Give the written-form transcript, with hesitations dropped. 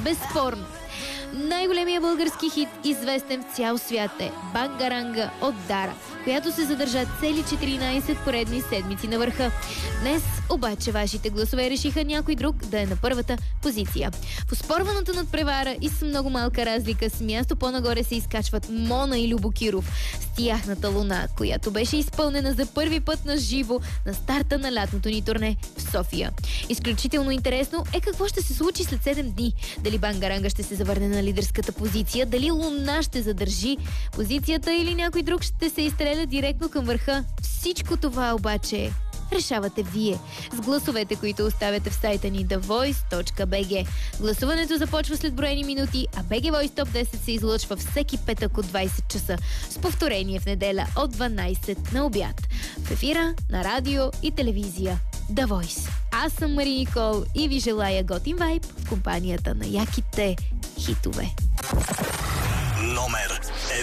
Безспорно. Най-големият български хит, известен в цял свят, е Бангаранга от Дара, която се задържа цели 14 поредни седмици на върха. Днес обаче вашите гласове решиха някой друг да е на първата позиция. В оспорваната надпревара и с много малка разлика с място по-нагоре се изкачват Мона и Любо Киров с Тяхната луна, която беше изпълнена за първи път на живо на старта на лятното ни турне в София. Изключително интересно е какво ще се случи след 7 дни. Дали Бангаранга ще се завърне на лидерската позиция, дали Луна ще задържи позицията или някой друг ще се изстреля директно към върха. Всичко това обаче решавате вие с гласовете, които оставяте в сайта ни thevoice.bg. Гласуването започва след броени минути, а BG Voice Top 10 се излъчва всеки петък от 20 часа с повторение в неделя от 12 на обяд. В ефира на радио и телевизия The Voice. Аз съм Мари Никол и ви желая готин вайб в компанията на яките хитове. Номер